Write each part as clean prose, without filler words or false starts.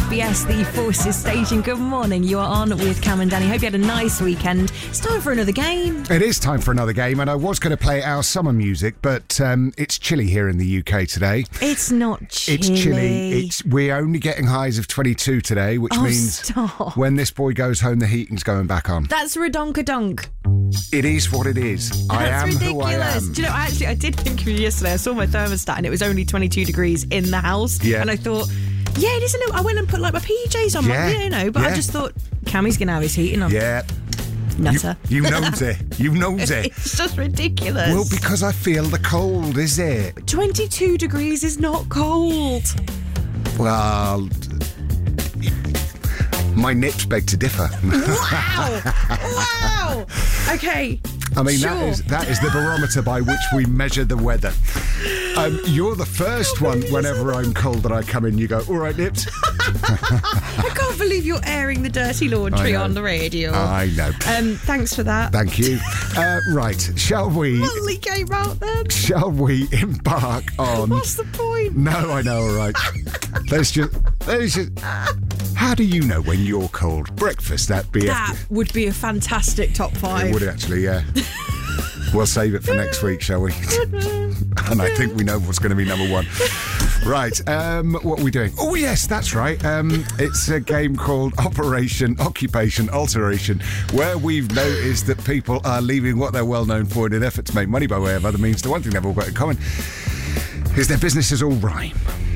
BFBS, the Forces station. Good morning. You are on with Cam and Danny. Hope you had a nice weekend. It's time for another game. It is time for another game, and I was going to play our summer music, but it's chilly here in the UK today. It's not chilly. It's chilly. We're only getting highs of 22 today, which means stop. When this boy goes home, the heating's going back on. That's redonka-donk. It is what it is. I am ridiculous. who I am. Do you know, I did think of you yesterday. I saw my thermostat and it was only 22 degrees in the house. Yeah. And I thought, yeah, it isn't. I went and put like my PJs on. Yeah. But I just thought, Cammy's going to have his heating on. Yeah. Nutter. You knows it. You knows it. It's just ridiculous. Well, because I feel the cold, is it? 22 degrees is not cold. Well, my nips beg to differ. Wow! Okay. I mean, sure. that is the barometer by which we measure the weather. You're the first one whenever I'm cold that I come in, you go, all right, nips. I can't believe you're airing the dirty laundry on the radio. I know. Thanks for that. Thank you. Right, shall we... Molly came out then. Shall we embark on... What's the point? No, I know, all right. Let's just... How do you know when you're cold? Breakfast at BF. That would be a fantastic top 5. It would actually, yeah. We'll save it for next week, shall we? And I think we know what's going to be number 1. Right, what are we doing? Oh, yes, that's right. It's a game called Operation Occupation Alteration, where we've noticed that people are leaving what they're well known for in an effort to make money by way of other means. The one thing they've all got in common is their businesses all rhyme.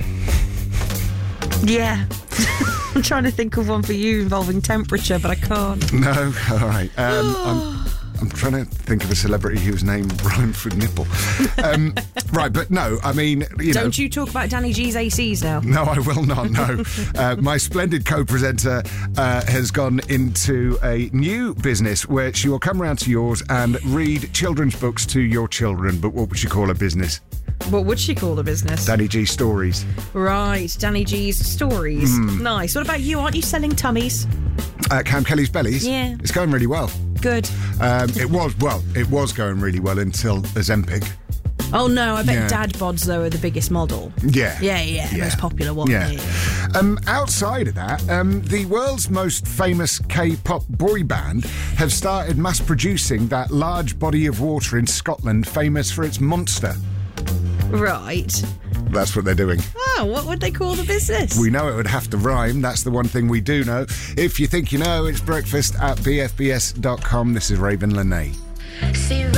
Yeah. I'm trying to think of one for you involving temperature, but I can't. No, all right. I'm trying to think of a celebrity whose name rhymes with nipple. Right, but no, I mean, Don't you talk about Danny G's ACs now? No, I will not, no. My splendid co-presenter has gone into a new business where she will come round to yours and read children's books to your children. But what would she call her business? What would she call the business? Danny G Stories. Right, Danny G's Stories. Nice. What about you? Aren't you selling tummies? Cam Kelly's Bellies? Yeah. It's going really well. Good. It was going really well until Ozempic. Oh, no, I bet dad bods, though, are the biggest model. Yeah. Yeah. Most popular one. Yeah. Outside of that, the world's most famous K-pop boy band have started mass producing that large body of water in Scotland famous for its monster. Right. That's what they're doing. Oh, what would they call the business? We know it would have to rhyme. That's the one thing we do know. If you think you know, it's breakfast at bfbs.com. This is Raven Lene.